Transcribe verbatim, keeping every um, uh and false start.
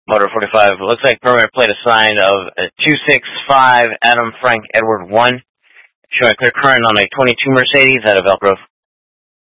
Motor forty-five, looks like permanent plate assigned of two six five Adam Frank Edward one, showing clear current on a twenty-two Mercedes out of Elk Grove.